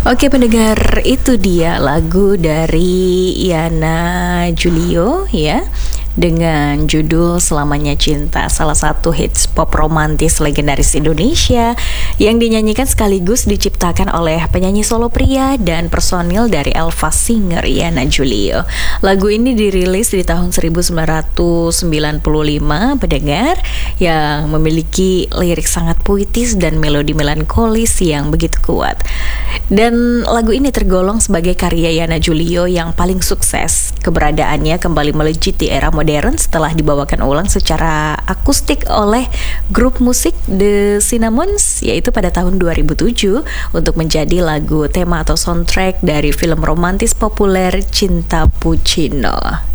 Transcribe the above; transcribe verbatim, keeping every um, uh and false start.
Oke pendengar, itu dia lagu dari Yana Julio ya, dengan judul Selamanya Cinta, salah satu hits pop romantis legendaris Indonesia yang dinyanyikan sekaligus diciptakan oleh penyanyi solo pria dan personil dari Elva Singer Yana Julio. Lagu ini dirilis di tahun seribu sembilan ratus sembilan puluh lima, pendengar, yang memiliki lirik sangat puitis dan melodi melankolis yang begitu kuat. Dan lagu ini tergolong sebagai karya Yana Julio yang paling sukses. Keberadaannya kembali melejit di era modern setelah dibawakan ulang secara akustik oleh grup musik The Cinnamons, yaitu pada tahun dua ribu tujuh, untuk menjadi lagu tema atau soundtrack dari film romantis populer Cinta Puccino.